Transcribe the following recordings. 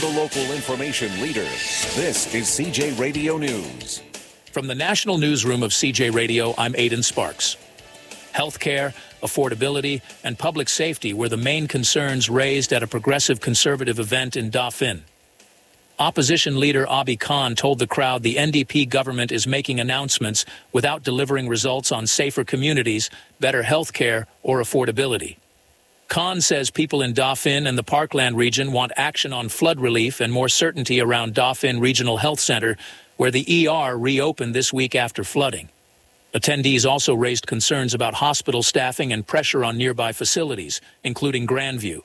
the local information leader. This is CJ Radio News. From the National Newsroom of CJ Radio, I'm Aidan Sparks. Healthcare, affordability, and public safety were the main concerns raised at a progressive conservative event in Dauphin. Opposition leader Abi Khan told the crowd the NDP government is making announcements without delivering results on safer communities, better health care, or affordability. Khan says people in Dauphin and the Parkland region want action on flood relief and more certainty around Dauphin Regional Health Center, where the ER reopened this week after flooding. Attendees also raised concerns about hospital staffing and pressure on nearby facilities, including Grandview.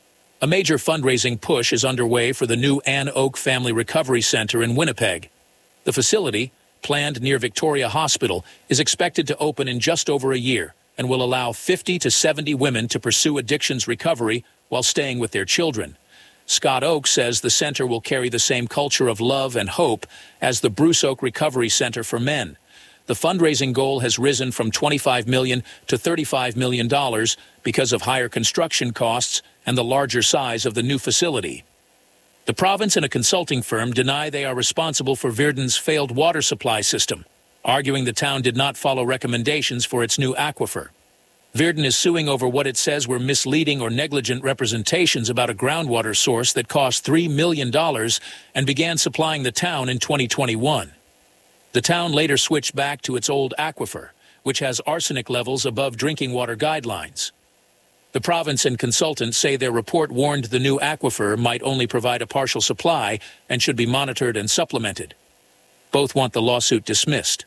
A major fundraising push is underway for the new Ann Oak Family Recovery Center in Winnipeg. The facility, planned near Victoria Hospital, is expected to open in just over a year and will allow 50 to 70 women to pursue addictions recovery while staying with their children. Scott Oak says the center will carry the same culture of love and hope as the Bruce Oak Recovery Center for Men. The fundraising goal has risen from $25 million to $35 million because of higher construction costs and the larger size of the new facility. The province and a consulting firm deny they are responsible for Virden's failed water supply system, arguing the town did not follow recommendations for its new aquifer. Virden is suing over what it says were misleading or negligent representations about a groundwater source that cost $3 million and began supplying the town in 2021. The town later switched back to its old aquifer, which has arsenic levels above drinking water guidelines. The province and consultants say their report warned the new aquifer might only provide a partial supply and should be monitored and supplemented. Both want the lawsuit dismissed.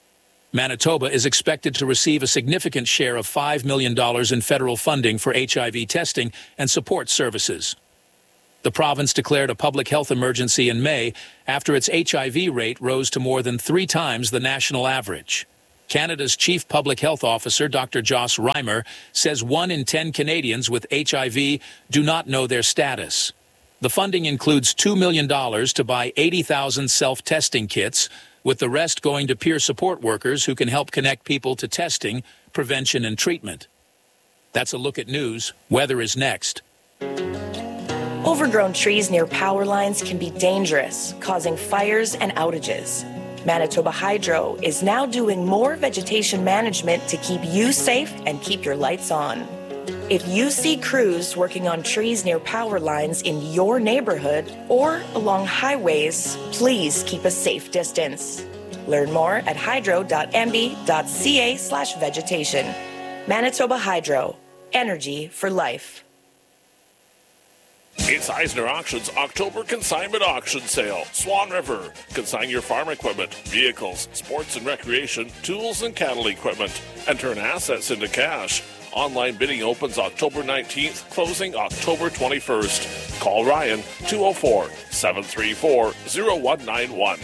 Manitoba is expected to receive a significant share of $5 million in federal funding for HIV testing and support services. The province declared a public health emergency in May after its HIV rate rose to more than 3 times the national average. Canada's chief public health officer, Dr. Joss Reimer, says 1 in 10 Canadians with HIV do not know their status. The funding includes $2 million to buy 80,000 self-testing kits, with the rest going to peer support workers who can help connect people to testing, prevention, and treatment. That's a look at news. Weather is next. Overgrown trees near power lines can be dangerous, causing fires and outages. Manitoba Hydro is now doing more vegetation management to keep you safe and keep your lights on. If you see crews working on trees near power lines in your neighborhood or along highways, please keep a safe distance. Learn more at hydro.mb.ca/vegetation. Manitoba Hydro, energy for life. It's Eisner Auctions October Consignment Auction Sale. Swan River. Consign your farm equipment, vehicles, sports and recreation, tools and cattle equipment, and turn assets into cash. Online bidding opens October 19th, closing October 21st. Call Ryan, 204-734-0191.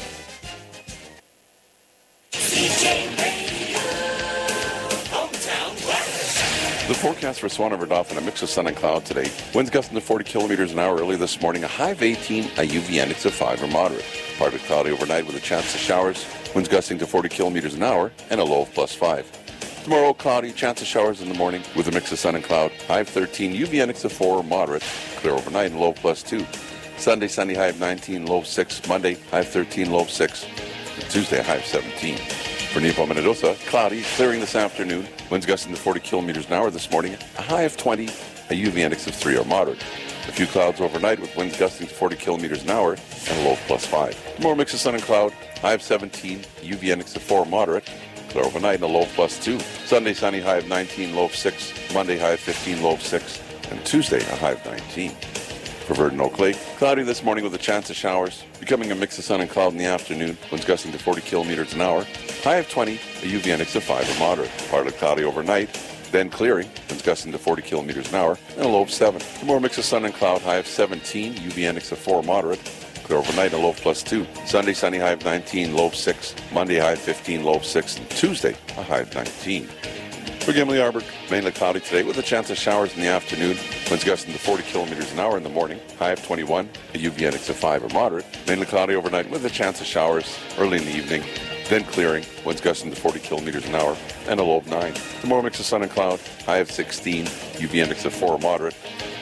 The forecast for Swan River Dauphin, a mix of sun and cloud today. Winds gusting to 40 kilometers an hour early this morning, a high of 18, a UV index of 5 or moderate. Partly cloudy overnight with a chance of showers. Winds gusting to 40 kilometers an hour and a low of +5. Tomorrow, cloudy, chance of showers in the morning with a mix of sun and cloud. High of 13, UV index of 4 or moderate. Clear overnight and low of +2. Sunday, sunny, high of 19, low of 6. Monday, high of 13, low of 6. And Tuesday, a high of 17. For Nepo Minnedosa, cloudy, clearing this afternoon. Winds gusting to 40 kilometers an hour this morning. A high of 20, a UV index of 3 or moderate. A few clouds overnight with winds gusting to 40 kilometers an hour and a low of +5. Tomorrow, mix of sun and cloud. High of 17, UV index of 4 moderate. Clear overnight and a low of +2. Sunday, sunny, high of 19, low of 6. Monday, high of 15, low of 6. And Tuesday, a high of 19. For Virden Oak Lake, cloudy this morning with a chance of showers, becoming a mix of sun and cloud in the afternoon, winds gusting to 40 kilometers an hour, high of 20, a UV index of 5 or moderate. Partly cloudy overnight, then clearing, winds gusting to 40 kilometers an hour, and a low of 7. Tomorrow, mix of sun and cloud, high of 17, UV index of 4 moderate, clear overnight, a low of +2. Sunday, sunny, high of 19, low of 6. Monday, high of 15, low of 6. And Tuesday, a high of 19. For Gimli Arbor, mainly cloudy today with a chance of showers in the afternoon. Winds gusting to 40 kilometers an hour in the morning. High of 21, a UV index of 5 or moderate. Mainly cloudy overnight with a chance of showers early in the evening. Then clearing, winds gusting to 40 kilometers an hour and a low of 9. Tomorrow, mix of sun and cloud. High of 16, UV index of 4 or moderate.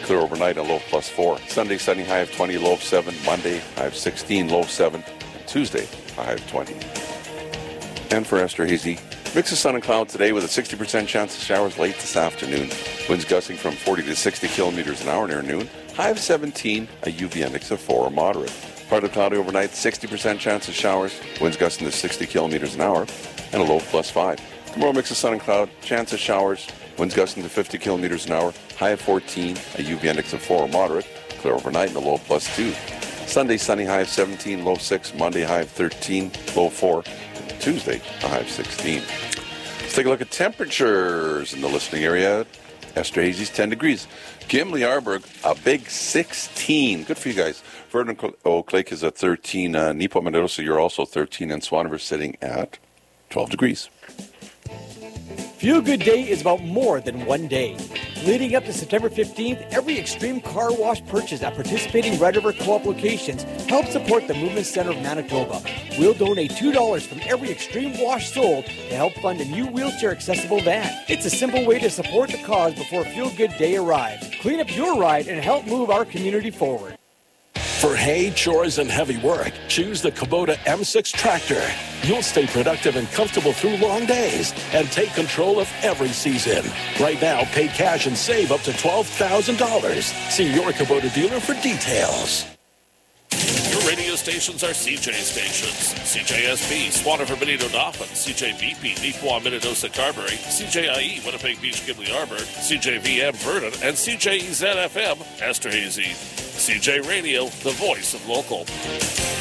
Clear overnight, a low of +4. Sunday, sunny, high of 20, low of 7. Monday, high of 16, low of 7. And Tuesday, high of 20. And for Esterhazy, mix of sun and cloud today with a 60% chance of showers late this afternoon. Winds gusting from 40 to 60 kilometers an hour near noon. High of 17, a UV index of 4 or moderate. Partly cloudy overnight, 60% chance of showers. Winds gusting to 60 kilometers an hour and a low of +5. Tomorrow, mix of sun and cloud, chance of showers. Winds gusting to 50 kilometers an hour. High of 14, a UV index of 4 or moderate. Clear overnight and a low of +2. Sunday, sunny, high of 17, low of 6. Monday, high of 13, low of 4. Tuesday, a high of 16. Let's take a look at temperatures in the listening area. Esterhazy's 10 degrees. Gimli Arborg, a big 16. Good for you guys. Vernon Oak Lake is at 13. Nipawt Manitosa, you're also 13. And Swan River sitting at 12 degrees. Feel Good Day is about more than one day. Leading up to September 15th, every Extreme Car Wash purchase at participating Red River Co-op locations helps support the Movement Center of Manitoba. We'll donate $2 from every Extreme Wash sold to help fund a new wheelchair-accessible van. It's a simple way to support the cause before Feel Good Day arrives. Clean up your ride and help move our community forward. For hay, chores, and heavy work, choose the Kubota M6 tractor. You'll stay productive and comfortable through long days and take control of every season. Right now, pay cash and save up to $12,000. See your Kubota dealer for details. Your radio stations are CJ stations. CJSB, Swan River, Benito, Dauphin. CJVP, Nipawt, Minnedosa, Carberry. CJIE, Winnipeg Beach, Gimli Arbor. CJVM, Vernon. And CJEZ-FM, Esterhazy. CJ Radio, the voice of local.